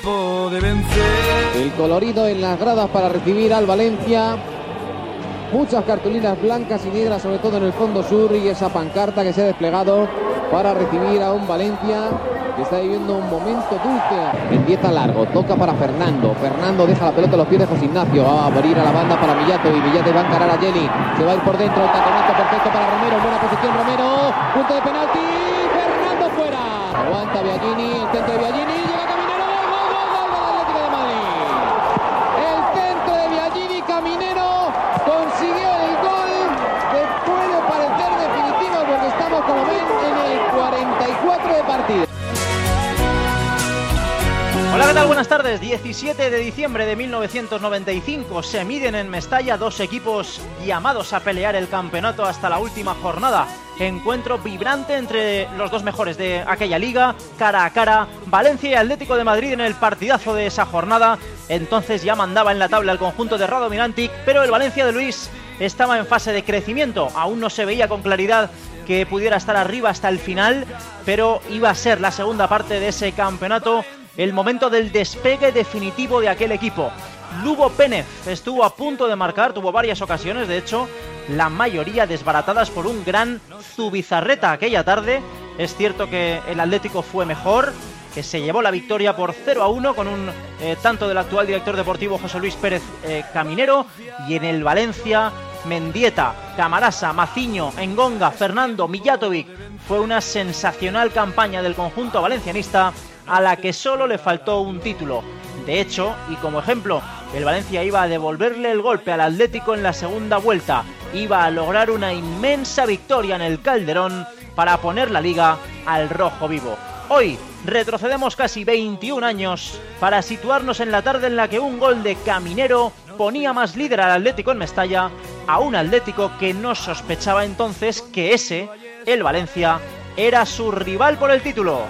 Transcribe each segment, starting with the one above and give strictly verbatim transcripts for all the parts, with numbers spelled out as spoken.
El colorido en las gradas para recibir al Valencia. Muchas cartulinas blancas y negras, sobre todo en el fondo sur, y esa pancarta que se ha desplegado para recibir a un Valencia que está viviendo un momento dulce. Empieza largo, toca para Fernando. Fernando deja la pelota a los pies de José Ignacio. Va a abrir a la banda para Millato y Millato va a encarar a Yeli. Se va a ir por dentro, el taconazo perfecto para Romero. Buena posición Romero. Punto de penalti. Fernando fuera. Aguanta Biagini, el centro de Biagini. Llega Caminero. Gol, gol, gol, gol del Atlético de Madrid. El centro de Biagini, Caminero consiguió el gol que puede parecer definitivo porque estamos, como ven, en el cuarenta y cuatro de partido. Hola, ¿qué tal? Buenas tardes. diecisiete de diciembre de mil novecientos noventa y cinco se miden en Mestalla dos equipos llamados a pelear el campeonato hasta la última jornada. Encuentro vibrante entre los dos mejores de aquella liga, cara a cara, Valencia y Atlético de Madrid en el partidazo de esa jornada. Entonces ya mandaba en la tabla el conjunto de Rado Mirantic, pero el Valencia de Luis estaba en fase de crecimiento. Aún no se veía con claridad que pudiera estar arriba hasta el final, pero iba a ser la segunda parte de ese campeonato el momento del despegue definitivo de aquel equipo. Lugo Pénez estuvo a punto de marcar, tuvo varias ocasiones, de hecho, la mayoría desbaratadas por un gran Zubizarreta aquella tarde. Es cierto que el Atlético fue mejor, que se llevó la victoria por cero a uno con un eh, tanto del actual director deportivo José Luis Pérez eh, Caminero, y en el Valencia, Mendieta, Camarasa, Maciño, Engonga, Fernando, Mijatovic. Fue una sensacional campaña del conjunto valencianista a la que solo le faltó un título. De hecho, y como ejemplo, el Valencia iba a devolverle el golpe al Atlético en la segunda vuelta. Iba a lograr una inmensa victoria en el Calderón para poner la liga al rojo vivo. Hoy retrocedemos casi veintiún años para situarnos en la tarde en la que un gol de Caminero ponía más líder al Atlético en Mestalla, a un Atlético que no sospechaba entonces que ese, el Valencia, era su rival por el título.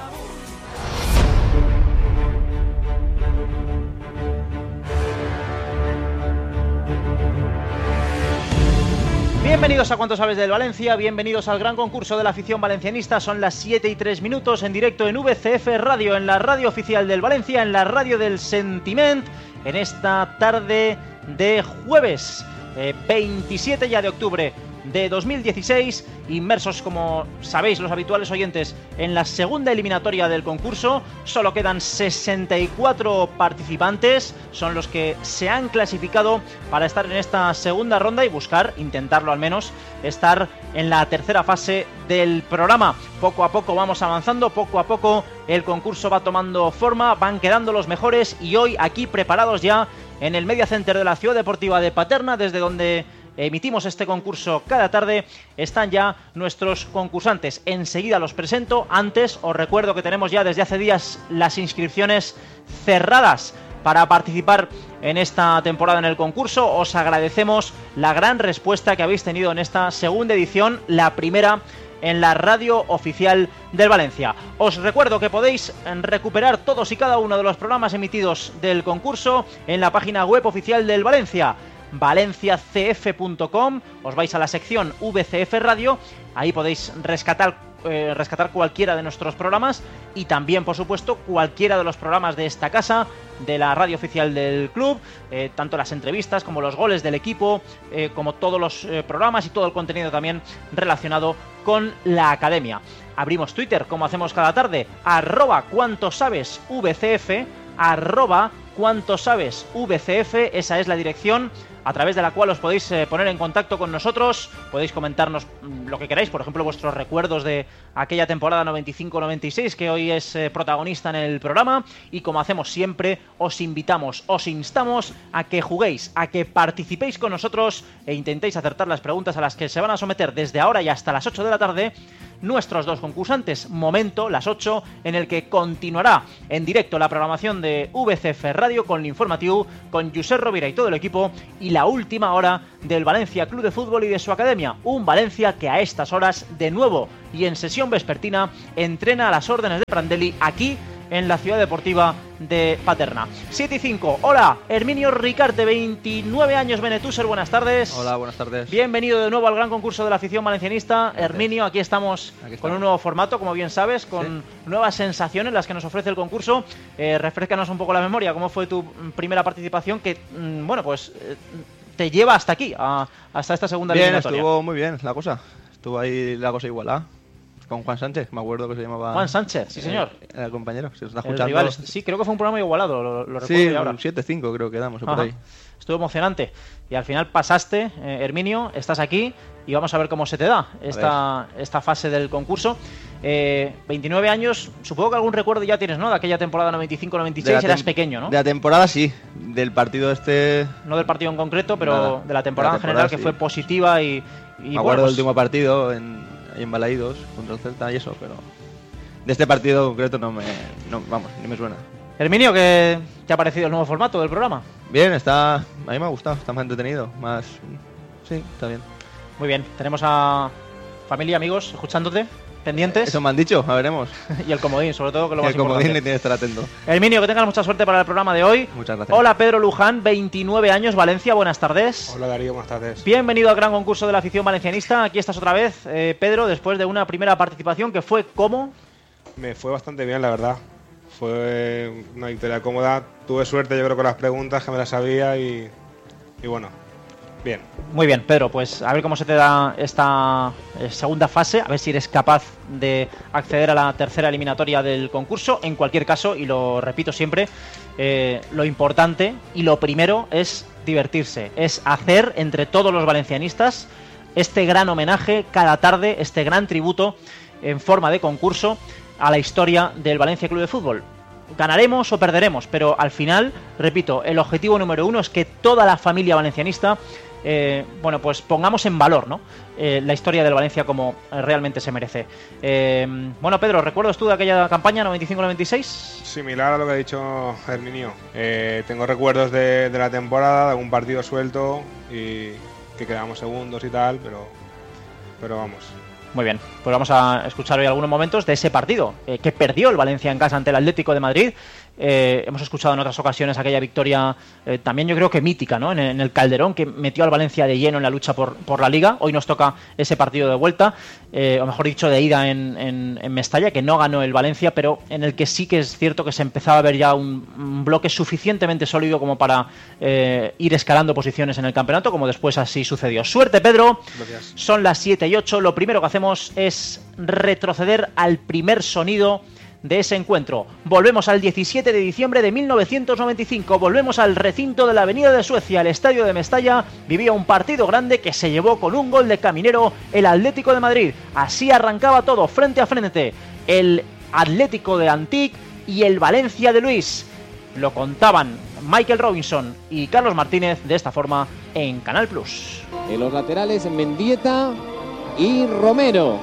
Bienvenidos a Cuánto Sabes del Valencia, bienvenidos al gran concurso de la afición valencianista. Son las siete y tres minutos en directo en V C F Radio, en la radio oficial del Valencia, en la radio del Sentiment, en esta tarde de jueves eh, veintisiete ya de octubre de dos mil dieciséis, inmersos, como sabéis los habituales oyentes, en la segunda eliminatoria del concurso. Solo quedan sesenta y cuatro participantes, son los que se han clasificado para estar en esta segunda ronda y buscar, intentarlo al menos, estar en la tercera fase del programa. Poco a poco vamos avanzando, poco a poco el concurso va tomando forma, van quedando los mejores, y hoy aquí preparados ya en el Media Center de la Ciudad Deportiva de Paterna, desde donde emitimos este concurso cada tarde, están ya nuestros concursantes. Enseguida los presento. Antes os recuerdo que tenemos ya desde hace días las inscripciones cerradas para participar en esta temporada en el concurso. Os agradecemos la gran respuesta que habéis tenido en esta segunda edición, la primera en la radio oficial del Valencia. Os recuerdo que podéis recuperar todos y cada uno de los programas emitidos del concurso en la página web oficial del Valencia, valencia c f punto com. Os vais a la sección V C F Radio, ahí podéis rescatar eh, rescatar cualquiera de nuestros programas, y también, por supuesto, cualquiera de los programas de esta casa, de la radio oficial del club, eh, tanto las entrevistas como los goles del equipo, eh, como todos los eh, programas y todo el contenido también relacionado con la academia. Abrimos Twitter, como hacemos cada tarde, arroba cuánto sabes V C F, arroba cuánto sabes V C F, esa es la dirección a través de la cual os podéis eh, poner en contacto con nosotros. Podéis comentarnos mmm, lo que queráis, por ejemplo, vuestros recuerdos de aquella temporada noventa y cinco noventa y seis que hoy es eh, protagonista en el programa. Y como hacemos siempre, os invitamos, os instamos a que juguéis, a que participéis con nosotros e intentéis acertar las preguntas a las que se van a someter desde ahora y hasta las ocho de la tarde nuestros dos concursantes. Momento, las ocho, en el que continuará en directo la programación de V C F Radio con el informativo, con Josep Rovira y todo el equipo, y la última hora del Valencia Club de Fútbol y de su academia. Un Valencia que a estas horas, de nuevo y en sesión vespertina, entrena a las órdenes de Prandelli aquí en la ciudad deportiva de Paterna. siete y cinco. Hola, Herminio Ricarte, veintinueve años, Benetúser, buenas tardes. Hola, buenas tardes. Bienvenido de nuevo al gran concurso de la afición valencianista. Gracias. Herminio, aquí estamos, aquí estamos con un nuevo formato, como bien sabes, con sí. nuevas sensaciones las que nos ofrece el concurso. Eh, refrescanos un poco la memoria, ¿cómo fue tu primera participación que, mmm, bueno, pues eh, te lleva hasta aquí, a, hasta esta segunda bien, eliminatoria? Estuvo muy bien la cosa, estuvo ahí la cosa igualada. Con Juan Sánchez, me acuerdo que se llamaba... Juan Sánchez, sí señor. El, el compañero, se está el escuchando. Rival, sí, creo que fue un programa igualado, lo, lo recuerdo sí, ahora. siete cinco creo que damos, por ahí. Estuvo emocionante. Y al final pasaste, eh, Herminio, estás aquí y vamos a ver cómo se te da esta, esta fase del concurso. Eh, veintinueve años, supongo que algún recuerdo ya tienes, ¿no? De aquella temporada noventa y cinco noventa y seis, eras pequeño, ¿no? De la temporada sí, del partido este... No del partido en concreto, pero Nada. de la temporada, de la temporada, en general, sí. que fue positiva y... y me bueno, acuerdo pues... del último partido en, en Balaídos contra el Celta y eso, pero... De este partido concreto no me... No, vamos, ni me suena. Herminio, ¿qué te ha parecido el nuevo formato del programa? Bien, está... A mí me ha gustado, está más entretenido, más... Sí, está bien. Muy bien, tenemos a familia, amigos, escuchándote, pendientes. Eso me han dicho, a veremos. Y el comodín, sobre todo, que lo y más el comodín importante. le tiene que estar atento. Herminio, que tengas mucha suerte para el programa de hoy. Muchas gracias. Hola, Pedro Luján, veintinueve años, Valencia, buenas tardes. Hola, Darío, buenas tardes. Bienvenido al gran concurso de la afición valencianista. Aquí estás otra vez, eh, Pedro, después de una primera participación que fue ¿cómo? Me fue bastante bien, la verdad. Fue una victoria cómoda. Tuve suerte, yo creo, con las preguntas, que me las sabía y, y bueno, bien. Muy bien, Pedro, pues a ver cómo se te da esta eh, segunda fase, a ver si eres capaz de acceder a la tercera eliminatoria del concurso. En cualquier caso, y lo repito siempre, eh, lo importante y lo primero es divertirse, es hacer entre todos los valencianistas este gran homenaje cada tarde, este gran tributo en forma de concurso a la historia del Valencia Club de Fútbol. Ganaremos o perderemos, pero al final, repito, el objetivo número uno es que toda la familia valencianista, eh, bueno, pues pongamos en valor, ¿no? Eh, la historia del Valencia como realmente se merece. Eh, bueno, Pedro, ¿recuerdas tú de aquella campaña noventa y cinco noventa y seis? Similar a lo que ha dicho Herminio. Eh, tengo recuerdos de, de la temporada, de algún partido suelto y que quedamos segundos y tal, pero, pero vamos. Muy bien, pues vamos a escuchar hoy algunos momentos de ese partido eh, que perdió el Valencia en casa ante el Atlético de Madrid. Eh, hemos escuchado en otras ocasiones aquella victoria eh, también yo creo que mítica, ¿no? En, en el Calderón, que metió al Valencia de lleno en la lucha por, por la Liga. Hoy nos toca ese partido de vuelta, eh, o mejor dicho de ida en, en, en Mestalla, que no ganó el Valencia, pero en el que sí que es cierto que se empezaba a ver ya un, un bloque suficientemente sólido como para eh, ir escalando posiciones en el campeonato, como después así sucedió. Suerte, Pedro. Gracias. Son las siete y ocho. Lo primero que hacemos es retroceder al primer sonido de ese encuentro. Volvemos al diecisiete de diciembre de mil novecientos noventa y cinco, volvemos al recinto de la Avenida de Suecia. El estadio de Mestalla vivía un partido grande que se llevó con un gol de Caminero el Atlético de Madrid. Así arrancaba todo, frente a frente, el Atlético de Antic y el Valencia de Luis. Lo contaban Michael Robinson y Carlos Martínez de esta forma en Canal Plus. En los laterales Mendieta y Romero,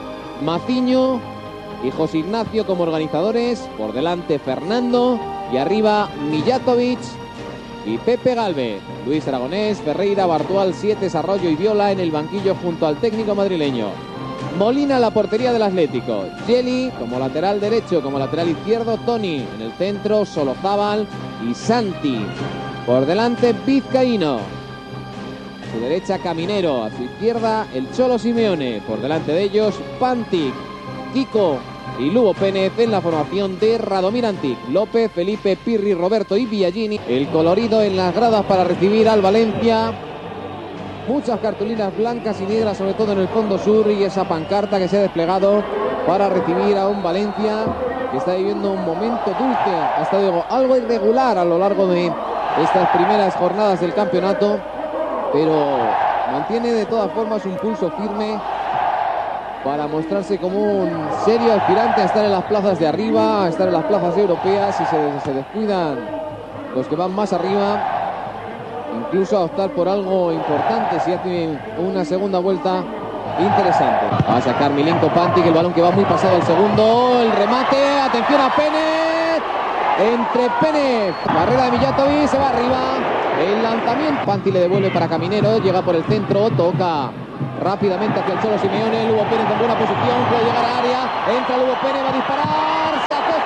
Maciño y José Ignacio como organizadores, por delante Fernando y arriba Mijatovic y Pepe Galvez. Luis Aragonés, Ferreira, Bartual, Sietes, Arroyo y Viola en el banquillo junto al técnico madrileño. Molina, la portería del Atlético. Geli como lateral derecho, como lateral izquierdo Toni. En el centro Solozábal y Santi. Por delante Vizcaíno. A su derecha Caminero, a su izquierda el Cholo Simeone. Por delante de ellos Pantic, Kiko y Lugo Pénez en la formación de Radomir Antic. López, Felipe, Pirri, Roberto y Biagini. El colorido en las gradas para recibir al Valencia. Muchas cartulinas blancas y negras, sobre todo en el fondo sur, y esa pancarta que se ha desplegado para recibir a un Valencia que está viviendo un momento dulce, ha estado algo irregular a lo largo de estas primeras jornadas del campeonato, pero mantiene de todas formas un pulso firme para mostrarse como un serio aspirante a estar en las plazas de arriba, a estar en las plazas europeas. Si se, se descuidan los que van más arriba, incluso a optar por algo importante si hacen una segunda vuelta interesante. Va a sacar Milenko Pantic, el balón que va muy pasado al segundo, el remate, atención a Pénez, entre Pénez, barrera de Mijatovic, se va arriba, el lanzamiento, Pantic le devuelve para Caminero, llega por el centro, toca rápidamente hacia el Cholo Simeone. Lugo Pénez en buena posición, puede llegar a área, entra Lugo Pénez, va a disparar, sacó Zubizarreta.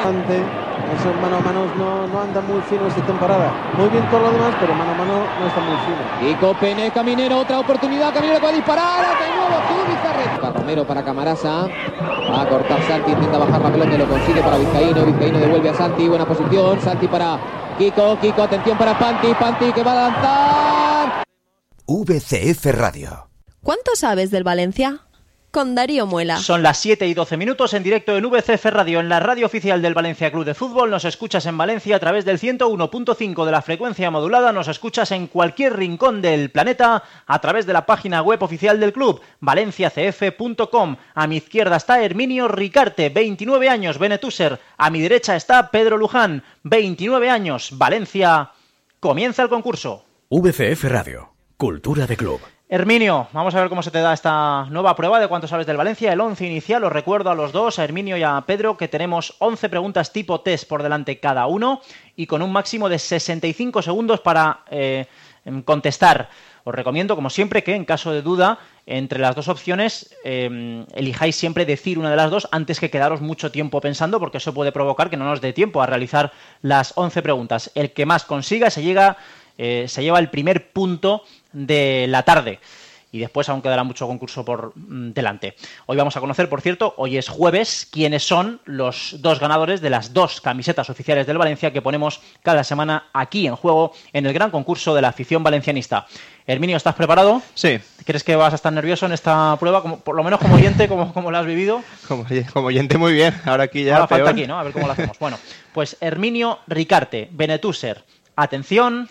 Esos mano a mano no, no andan muy fino esta temporada. Muy bien todo lo demás, pero mano a mano no está muy fino. Y Copene, Caminero, otra oportunidad. Caminero puede disparar. De nuevo, Zubizarreta. Para Romero, para Camarasa. Va a cortar Santi, intenta bajar la pelota y lo consigue para Vizcaíno. Vizcaíno devuelve a Santi, buena posición. Santi para Kiko. Kiko, atención para Panti. Panti que va a lanzar. V C F Radio. ¿Cuánto sabes del Valencia? Con Darío Muela. Son las siete y doce minutos en directo en V C F Radio, en la radio oficial del Valencia Club de Fútbol. Nos escuchas en Valencia a través del ciento uno punto cinco de la frecuencia modulada. Nos escuchas en cualquier rincón del planeta a través de la página web oficial del club, valencia c f punto com. A mi izquierda está Herminio Ricarte, veintinueve años, Benetúser. A mi derecha está Pedro Luján, veintinueve años, Valencia. Comienza el concurso. V C F Radio, cultura de club. Herminio, vamos a ver cómo se te da esta nueva prueba de cuánto sabes del Valencia. El once inicial, os recuerdo a los dos, a Herminio y a Pedro, que tenemos once preguntas tipo test por delante cada uno y con un máximo de sesenta y cinco segundos para eh, contestar. Os recomiendo, como siempre, que en caso de duda entre las dos opciones eh, elijáis siempre decir una de las dos antes que quedaros mucho tiempo pensando, porque eso puede provocar que no nos dé tiempo a realizar las once preguntas. El que más consiga se llega... Eh, se lleva el primer punto de la tarde y después aún quedará mucho concurso por mm, delante. Hoy vamos a conocer, por cierto, hoy es jueves, quiénes son los dos ganadores de las dos camisetas oficiales del Valencia que ponemos cada semana aquí en juego en el gran concurso de la afición valencianista. Herminio, ¿estás preparado? Sí. ¿Crees que vas a estar nervioso en esta prueba? Como, por lo menos como oyente, como, como la has vivido. Como, como oyente muy bien, ahora aquí ya Ahora peor. falta aquí, ¿no? A ver cómo lo hacemos. Bueno, pues Herminio Ricarte, Benetúser, atención...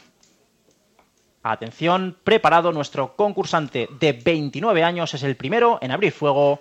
Atención, preparado, nuestro concursante de veintinueve años es el primero en abrir fuego.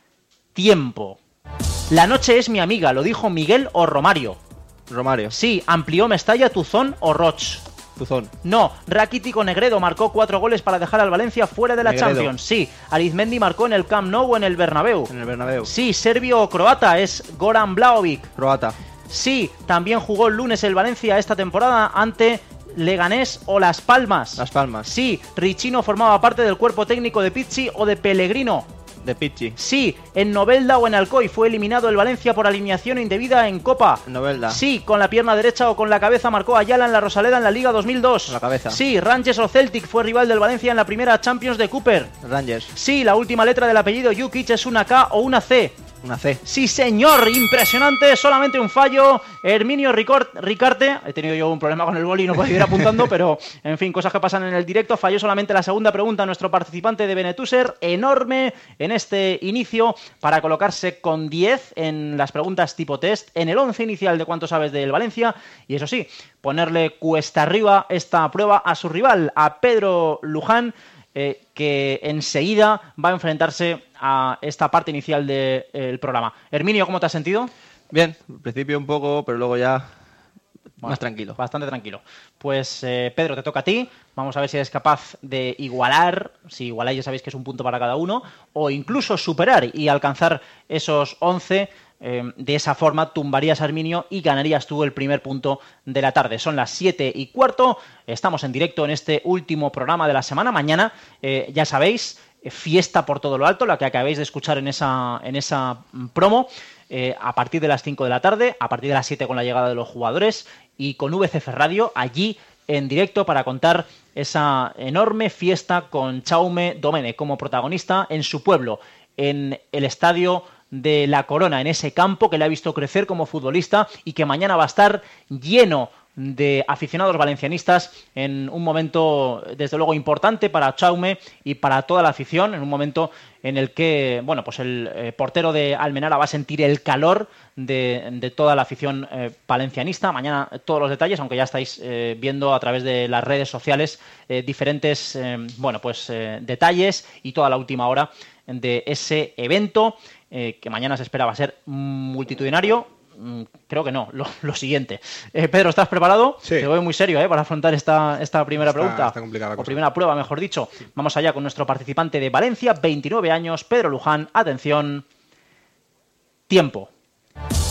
Tiempo. La noche es mi amiga, lo dijo Miguel o Romario. Romario. Sí, amplió Mestalla, Tuzón o Roch. Tuzón. No, Rakitic o Negredo marcó cuatro goles para dejar al Valencia fuera de la Negredo. Champions. Sí, Arizmendi marcó en el Camp Nou o en el Bernabéu. En el Bernabéu. Sí, serbio o croata es Goran Blaovic. Croata. Sí, también jugó el lunes el Valencia esta temporada ante... Leganés o Las Palmas. Las Palmas. Sí, Richino formaba parte del cuerpo técnico de Pizzi o de Pellegrino. De Pizzi. Sí, en Novelda o en Alcoy fue eliminado el Valencia por alineación indebida en Copa. Novelda. Sí, con la pierna derecha o con la cabeza marcó Ayala en la Rosaleda en la Liga dos mil dos. Con la cabeza. Sí, Rangers o Celtic fue rival del Valencia en la primera Champions de Cooper. Rangers. Sí, la última letra del apellido Jukic es una K o una C. Una C. Sí, señor, impresionante, solamente un fallo. Herminio Ricort, Ricarte, he tenido yo un problema con el boli y no puedo ir apuntando, pero en fin, cosas que pasan en el directo. Falló solamente la segunda pregunta nuestro participante de Benetúser, enorme en este inicio para colocarse con diez en las preguntas tipo test, en el once inicial de cuánto sabes del Valencia, y eso sí, ponerle cuesta arriba esta prueba a su rival, a Pedro Luján, Eh, que enseguida va a enfrentarse a esta parte inicial del de, programa. Herminio, ¿cómo te has sentido? Bien, al principio un poco, pero luego ya Bueno, más tranquilo. Bastante tranquilo. Pues eh, Pedro, te toca a ti. Vamos a ver si eres capaz de igualar, si igualáis ya sabéis que es un punto para cada uno, o incluso superar y alcanzar esos once. Eh, de esa forma tumbarías a Herminio y ganarías tú el primer punto de la tarde. Son las siete y cuarto, estamos en directo en este último programa de la semana. Mañana, eh, ya sabéis, eh, fiesta por todo lo alto, la que acabáis de escuchar en esa, en esa promo, eh, a partir de las cinco de la tarde, a partir de las siete con la llegada de los jugadores y con V C F Radio allí en directo para contar esa enorme fiesta con Jaume Domene como protagonista en su pueblo, en el estadio de La Corona, en ese campo que le ha visto crecer como futbolista y que mañana va a estar lleno de aficionados valencianistas en un momento desde luego importante para Jaume y para toda la afición, en un momento en el que bueno pues el eh, portero de Almenara va a sentir el calor de, de toda la afición eh, valencianista. Mañana todos los detalles, aunque ya estáis eh, viendo a través de las redes sociales eh, diferentes eh, bueno pues eh, detalles y toda la última hora de ese evento eh, que mañana se espera va a ser multitudinario. Creo que no, lo, lo siguiente. Eh, Pedro, ¿estás preparado? Sí. Te veo muy serio ¿eh? para afrontar esta, esta primera Está- pregunta. está complicada la o cosa. primera prueba, mejor dicho. Sí. Vamos allá con nuestro participante de Valencia, veintinueve años, Pedro Luján. Atención. Tiempo.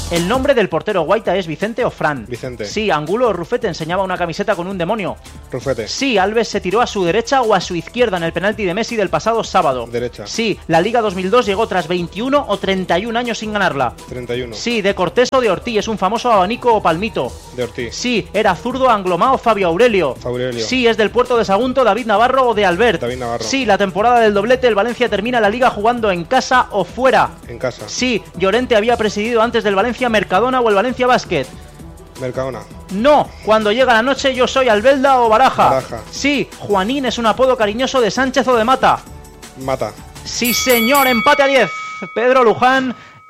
El nombre del portero Guaita es Vicente o Fran. Vicente. Sí, Angulo o Rufete enseñaba una camiseta con un demonio. Rufete. Sí, Alves se tiró a su derecha o a su izquierda en el penalti de Messi del pasado sábado. Derecha. Sí, la Liga dos mil dos llegó tras veintiuno o treinta y un años sin ganarla. treinta y uno. Sí, de Cortés o de Ortiz, es un famoso abanico o palmito. De Ortiz. Sí, era zurdo, Anglomá o Fabio Aurelio. Aurelio. Sí, es del Puerto de Sagunto, David Navarro o de Albert. David Navarro. Sí, la temporada del doblete, el Valencia termina la Liga jugando en casa o fuera. En casa. Sí, Llorente había presidido antes del Valencia Mercadona o el Valencia Basket. Mercadona. No, cuando llega la noche yo soy Albelda o Baraja. Baraja. Sí, Juanín es un apodo cariñoso de Sánchez o de Mata. Mata. Sí, señor, empate a diez. Pedro Luján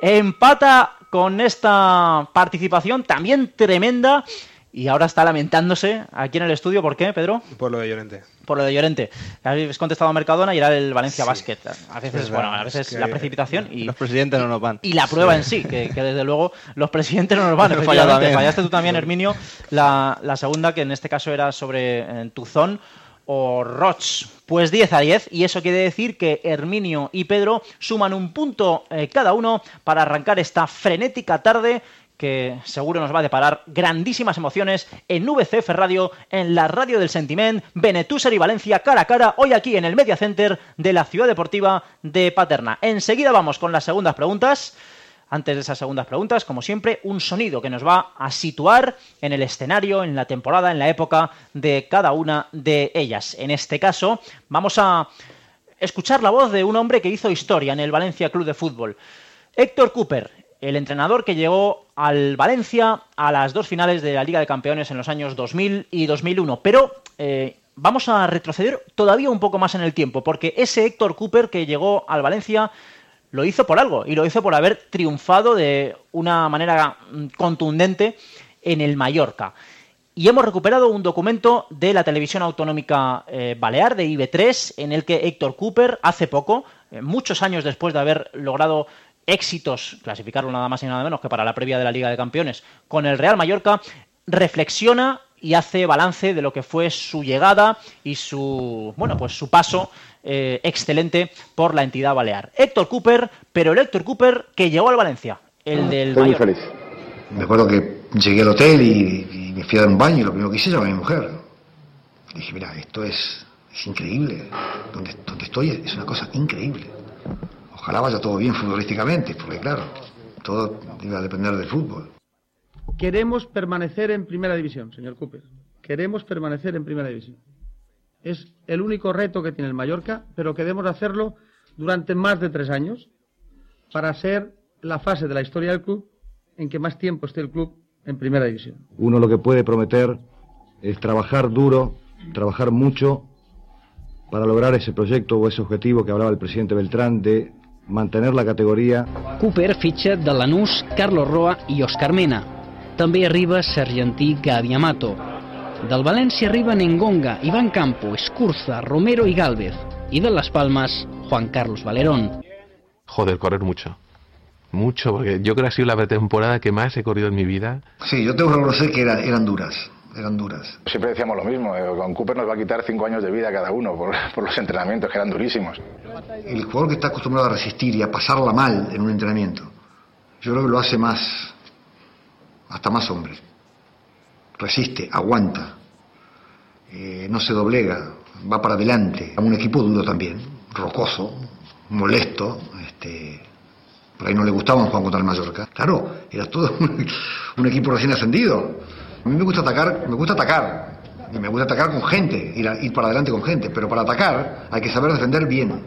empata con esta participación también tremenda. Y ahora está lamentándose aquí en el estudio. ¿Por qué, Pedro? Por lo de Llorente. Por lo de Llorente. Habéis contestado Mercadona y era el Valencia Sí. Basket. A veces, Es bueno, verdad, a veces es que la precipitación y, Los presidentes no nos van. y la prueba en sí, que, que desde luego los presidentes no nos van. Falla Efectivamente. también. Fallaste tú también, Herminio, la, la segunda, que en este caso era sobre eh, Tuzón o Roch. Pues diez a diez, y eso quiere decir que Herminio y Pedro suman un punto eh, cada uno para arrancar esta frenética tarde que seguro nos va a deparar grandísimas emociones en V C F Radio, en la radio del Sentiment, Benetúser y Valencia cara a cara, hoy aquí en el Media Center de la Ciudad Deportiva de Paterna. Enseguida vamos con las segundas preguntas. Antes de esas segundas preguntas, como siempre, un sonido que nos va a situar en el escenario, en la temporada, en la época de cada una de ellas. En este caso, vamos a escuchar la voz de un hombre que hizo historia en el Valencia Club de Fútbol. Héctor Cooper, el entrenador que llegó al Valencia a las dos finales de la Liga de Campeones en los años dos mil y dos mil uno. Pero eh, vamos a retroceder todavía un poco más en el tiempo, porque ese Héctor Cooper que llegó al Valencia lo hizo por algo, y lo hizo por haber triunfado de una manera contundente en el Mallorca. Y hemos recuperado un documento de la televisión autonómica eh, balear, de I B tres, en el que Héctor Cooper, hace poco, eh, muchos años después de haber logrado éxitos, clasificarlo nada más y nada menos que para la previa de la Liga de Campeones, con el Real Mallorca, reflexiona y hace balance de lo que fue su llegada y su, bueno, pues su paso eh, excelente por la entidad balear. Héctor Cooper, pero el Héctor Cooper que llegó al Valencia, el del Estoy muy Mallorca. feliz. Me acuerdo que llegué al hotel y, y me fui a dar un baño y lo primero que hice llamé a mi mujer. Dije, mira, esto es, es increíble. Donde, donde estoy es una cosa increíble. Ojalá vaya todo bien futbolísticamente, porque claro, todo iba a depender del fútbol. Queremos permanecer en Primera División, señor Cooper. Queremos permanecer en Primera División. Es el único reto que tiene el Mallorca, pero queremos hacerlo durante más de tres años para ser la fase de la historia del club en que más tiempo esté el club en Primera División. Uno lo que puede prometer es trabajar duro, trabajar mucho para lograr ese proyecto o ese objetivo que hablaba el presidente Beltrán de mantener la categoria. Cooper fitxa de Lanús, Carlos Roa i Òscar Mena. També arriba Sargentí Gavi Amato. Del València arriben Engonga, Iván Campo, Escurza, Romero y Gálvez. Y de Las Palmas, Juan Carlos Valerón. Joder, correr mucho. Mucho, porque yo creo que ha sido la pretemporada que más he corrido en mi vida. Sí, yo tengo que reconocer que eran, eran duras, eran duras. Siempre decíamos lo mismo, con Cooper nos va a quitar cinco años de vida cada uno por, por los entrenamientos, que eran durísimos. El jugador que está acostumbrado a resistir y a pasarla mal en un entrenamiento, yo creo que lo hace más, hasta más hombre. Resiste, aguanta, eh, no se doblega, va para adelante. Un equipo duro también, rocoso, molesto, este, por ahí no le gustaban jugar contra el Mallorca. Claro, era todo un, un equipo recién ascendido. A mí me gusta atacar, me gusta atacar, y me gusta atacar con gente, ir, a, ir para adelante con gente, pero para atacar hay que saber defender bien.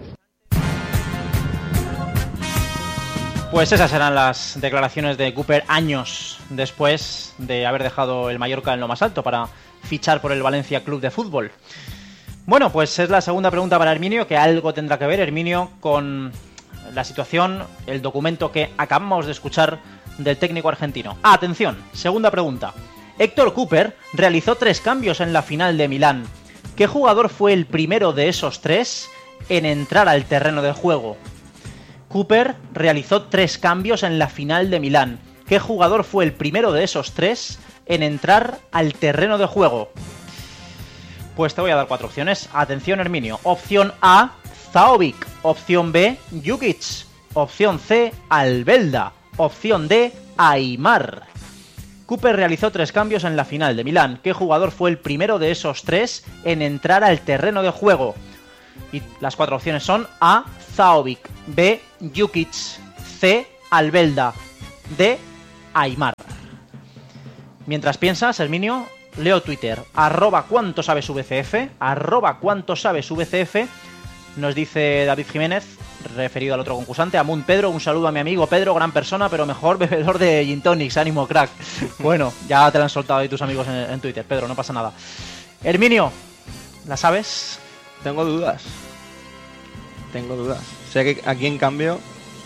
Pues esas eran las declaraciones de Cooper años después de haber dejado el Mallorca en lo más alto para fichar por el Valencia Club de Fútbol. Bueno, pues es la segunda pregunta para Herminio, que algo tendrá que ver, Herminio, con la situación, el documento que acabamos de escuchar del técnico argentino. Atención, segunda pregunta. Héctor Cooper realizó tres cambios en la final de Milán. ¿Qué jugador fue el primero de esos tres en entrar al terreno de juego? Cooper realizó tres cambios en la final de Milán. ¿Qué jugador fue el primero de esos tres en entrar al terreno de juego? Pues te voy a dar cuatro opciones. Atención, Herminio. Opción A, Zaovic. Opción B, Jukic. Opción C, Albelda. Opción D, Aimar. Cooper realizó tres cambios en la final de Milán. ¿Qué jugador fue el primero de esos tres en entrar al terreno de juego? Y las cuatro opciones son A. Zaovic, B. Jukic, C. Albelda, D. Aimar. Mientras piensas, Herminio, leo Twitter, arroba cuánto sabes V C F, arroba cuánto sabes V C F, nos dice David Jiménez, referido al otro concursante, Amun Pedro, un saludo a mi amigo Pedro, gran persona, pero mejor bebedor de gin tonics, ánimo crack. Bueno, ya te lo han soltado ahí tus amigos en, en Twitter, Pedro, no pasa nada. Herminio, ¿la sabes? Tengo dudas. Tengo dudas. Sé que aquí en cambio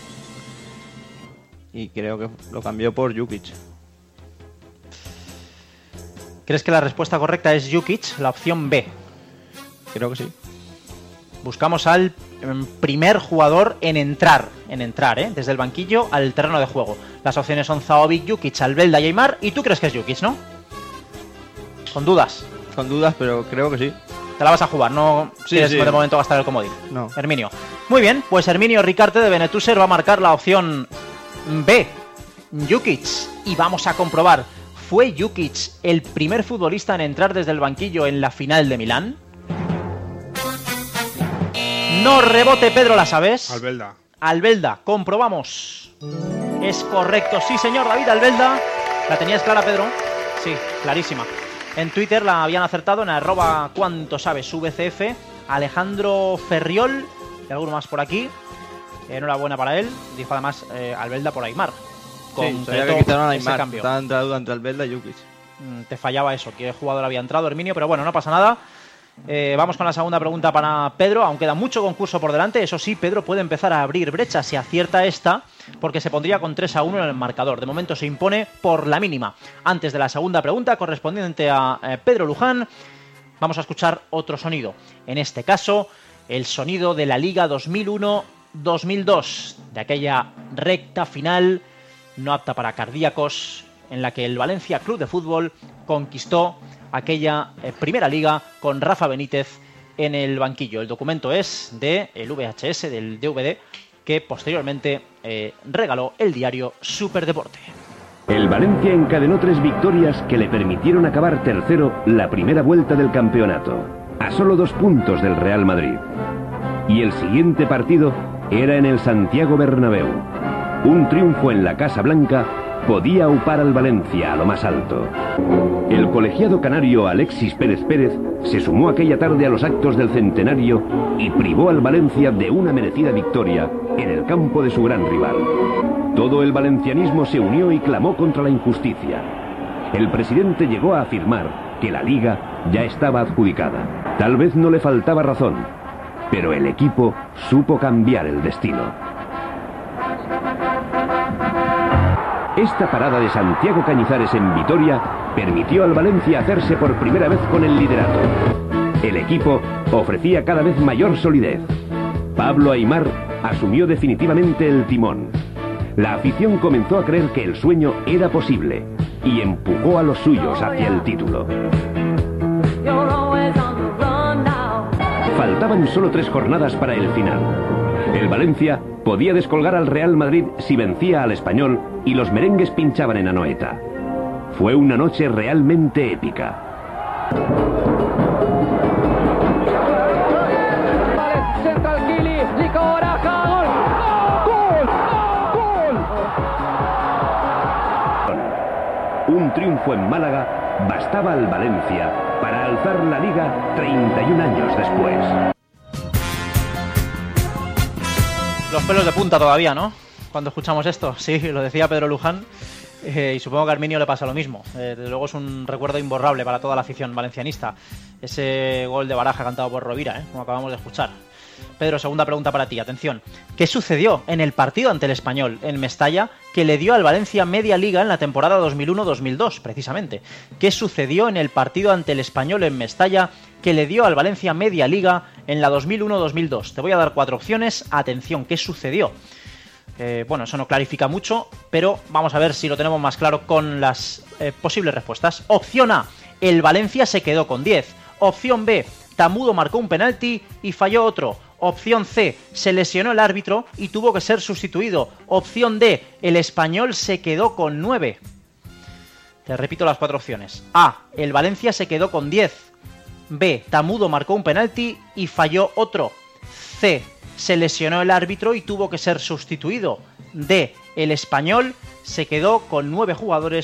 y creo que lo cambió por Jukic. ¿Crees que la respuesta correcta es Jukic, la opción B? Creo que sí. Buscamos al primer jugador en entrar, en entrar, ¿eh? Desde el banquillo al terreno de juego. Las opciones son Zaovic, Jukic, Albelda y Aimar, y tú crees que es Jukic, ¿no? Con dudas. Con dudas, pero creo que sí. Te la vas a jugar, no sí, quieres sí. de momento gastar el comodín. No. Herminio. Muy bien, pues Herminio Ricarte de Benetuser va a marcar la opción B, Jukic, y vamos a comprobar, ¿fue Jukic el primer futbolista en entrar desde el banquillo en la final de Milán? No rebote, Pedro, ¿la sabes? Albelda. Albelda, comprobamos. Es correcto, sí señor, David Albelda. ¿La tenías clara, Pedro? Sí, clarísima. En Twitter la habían acertado en arroba cuánto sabes V C F, Alejandro Ferriol y alguno más por aquí. Enhorabuena para él. Dijo además eh, Albelda por Aimar. Sí, sabía que quitaron a Aimar. Cambio. Estaba entre la duda entre Albelda y Jukic. Te fallaba eso, qué jugador había entrado, Herminio, pero bueno, no pasa nada. Eh, vamos con la segunda pregunta para Pedro. Aún queda mucho concurso por delante. Eso sí, Pedro puede empezar a abrir brechas si acierta esta, porque se pondría con tres a uno en el marcador. De momento se impone por la mínima. Antes de la segunda pregunta correspondiente a eh, Pedro Luján, vamos a escuchar otro sonido. En este caso, el sonido de la Liga dos mil uno dos mil dos, de aquella recta final no apta para cardíacos, en la que el Valencia Club de Fútbol conquistó aquella eh, primera liga con Rafa Benítez en el banquillo. El documento es del V H S, del D V D, que posteriormente eh, regaló el diario Superdeporte. El Valencia encadenó tres victorias que le permitieron acabar tercero la primera vuelta del campeonato, a solo dos puntos del Real Madrid. Y el siguiente partido era en el Santiago Bernabéu. Un triunfo en la Casa Blanca podía aupar al Valencia a lo más alto. El colegiado canario Alexis Pérez Pérez se sumó aquella tarde a los actos del centenario y privó al Valencia de una merecida victoria en el campo de su gran rival. Todo el valencianismo se unió y clamó contra la injusticia. El presidente llegó a afirmar que la liga ya estaba adjudicada. Tal vez no le faltaba razón, pero el equipo supo cambiar el destino. Esta parada de Santiago Cañizares en Vitoria permitió al Valencia hacerse por primera vez con el liderato. El equipo ofrecía cada vez mayor solidez. Pablo Aimar asumió definitivamente el timón. La afición comenzó a creer que el sueño era posible y empujó a los suyos hacia el título. Faltaban solo tres jornadas para el final. El Valencia podía descolgar al Real Madrid si vencía al Español y los merengues pinchaban en Anoeta. Fue una noche realmente épica. Un triunfo en Málaga bastaba al Valencia para alzar la Liga treinta y un años después. Los pelos de punta todavía, ¿no? Cuando escuchamos esto. Sí, lo decía Pedro Luján. Eh, y supongo que a Herminio le pasa lo mismo. Eh, desde luego es un recuerdo imborrable para toda la afición valencianista. Ese gol de Baraja cantado por Rovira, ¿eh? Como acabamos de escuchar. Pedro, segunda pregunta para ti. Atención. ¿Qué sucedió en el partido ante el Español en Mestalla que le dio al Valencia media liga en la temporada dos mil uno dos mil dos, precisamente? ¿Qué sucedió en el partido ante el Español en Mestalla que le dio al Valencia media liga en la dos mil uno dos mil dos? Te voy a dar cuatro opciones. Atención, ¿qué sucedió? Eh, bueno, eso no clarifica mucho, pero vamos a ver si lo tenemos más claro con las eh, posibles respuestas. Opción A, el Valencia se quedó con diez. Opción B, Tamudo marcó un penalti y falló otro. Opción C, se lesionó el árbitro y tuvo que ser sustituido. Opción D, el Español se quedó con nueve. Te repito las cuatro opciones. A, el Valencia se quedó con diez. B, Tamudo marcó un penalti y falló otro. C, se lesionó el árbitro y tuvo que ser sustituido. D, el Español se quedó con nueve jugadores